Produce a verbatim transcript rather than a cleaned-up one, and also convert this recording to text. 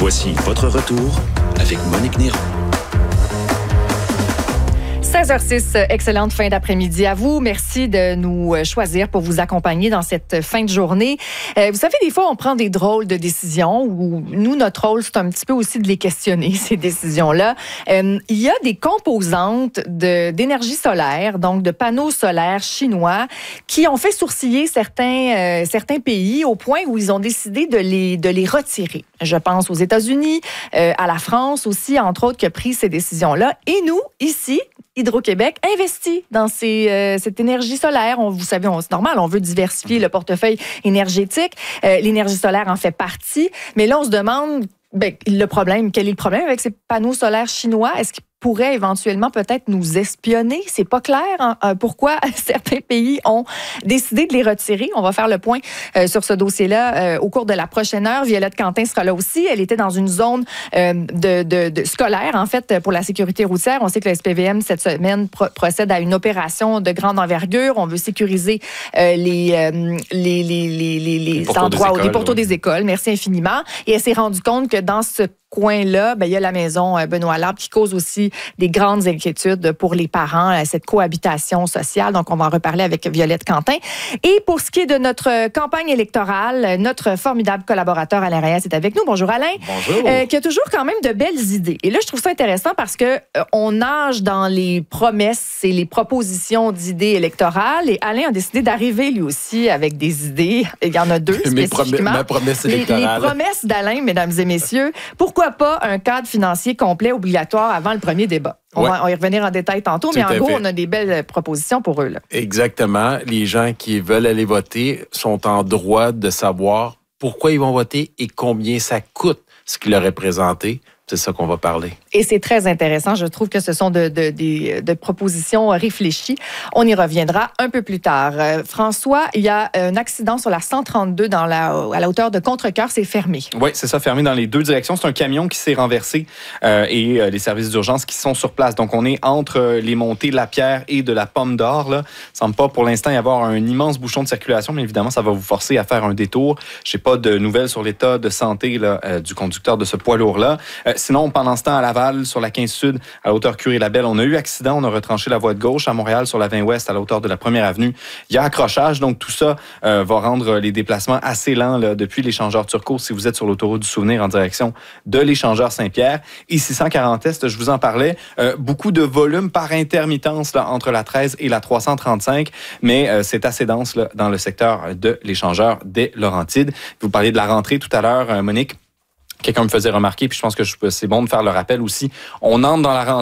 Voici votre retour avec Monique Néron. seize heures six, excellente fin d'après-midi à vous. Merci de nous choisir pour vous accompagner dans cette fin de journée. Euh, vous savez, des fois, on prend des drôles de décisions où nous, notre rôle, c'est un petit peu aussi de les questionner, ces décisions-là. Euh, il y a des composantes de, d'énergie solaire, donc de panneaux solaires chinois, qui ont fait sourciller certains, euh, certains pays au point où ils ont décidé de les, de les retirer. Je pense aux États-Unis, euh, à la France aussi, entre autres, qui a pris ces décisions-là. Et nous, ici, Hydro-Québec investit dans ces, euh, cette énergie solaire. On, vous savez, on, c'est normal, on veut diversifier le portefeuille énergétique. Euh, l'énergie solaire en fait partie. Mais là, on se demande, ben, le problème, quel est le problème avec ces panneaux solaires chinois? Est-ce qu'ils pourraient éventuellement peut-être nous espionner? C'est pas clair hein, pourquoi certains pays ont décidé de les retirer. On va faire le point euh, sur ce dossier-là euh, au cours de la prochaine heure. Violette Quentin sera là aussi. Elle était dans une zone euh, de, de, de scolaire, en fait, pour la sécurité routière. On sait que le S P V M, cette semaine, pro- procède à une opération de grande envergure. On veut sécuriser euh, les, euh, les, les, les, les, les endroits, les portos des écoles. Merci infiniment. Et elle s'est rendue compte que dans ce coin-là, ben, il y a la maison Benoît Larbre qui cause aussi des grandes inquiétudes pour les parents, cette cohabitation sociale. Donc, on va en reparler avec Violette Quentin. Et pour ce qui est de notre campagne électorale, notre formidable collaborateur Alain Reyes est avec nous. Bonjour Alain. Bonjour. Euh, qui a toujours quand même de belles idées. Et là, je trouve ça intéressant parce que euh, on nage dans les promesses et les propositions d'idées électorales. Et Alain a décidé d'arriver lui aussi avec des idées. Il y en a deux spécifiquement. Ma promesse les, électorale. les promesses d'Alain, mesdames et messieurs. Pourquoi pas un cadre financier complet obligatoire avant le premier débat? On, ouais. va, on va y revenir en détail tantôt, Tout mais en gros, fait. on a des belles propositions pour eux. Là. Exactement. Les gens qui veulent aller voter sont en droit de savoir pourquoi ils vont voter et combien ça coûte ce qui leur est présenté. C'est ça qu'on va parler. Et c'est très intéressant. Je trouve que ce sont de, de, de, de propositions réfléchies. On y reviendra un peu plus tard. Euh, François, il y a un accident sur la cent trente-deux dans la, à la hauteur de Contrecoeur. C'est fermé. Oui, c'est ça, fermé dans les deux directions. C'est un camion qui s'est renversé euh, et euh, les services d'urgence qui sont sur place. Donc, on est entre euh, les montées de la Pierre et de la Pomme d'Or. Là. Il ne semble pas pour l'instant y avoir un immense bouchon de circulation, mais évidemment, ça va vous forcer à faire un détour. Je n'ai pas de nouvelles sur l'état de santé là, euh, du conducteur de ce poids lourd-là. Euh, Sinon, pendant ce temps, à Laval, sur la quinze Sud, à la hauteur Curie-Labelle, on a eu accident. On a retranché la voie de gauche. À Montréal, sur la vingt Ouest, à la hauteur de la première avenue, il y a accrochage. Donc, tout ça euh, va rendre les déplacements assez lents là, depuis l'échangeur Turcot, si vous êtes sur l'autoroute du Souvenir en direction de l'échangeur Saint-Pierre. Et six cent quarante Est, je vous en parlais, euh, beaucoup de volume par intermittence là, entre la treize et la trois cent trente-cinq, mais euh, c'est assez dense là, dans le secteur de l'échangeur des Laurentides. Vous parliez de la rentrée tout à l'heure, euh, Monique. Quelqu'un me faisait remarquer, puis je pense que je, c'est bon de faire le rappel aussi. On entre dans la rentrée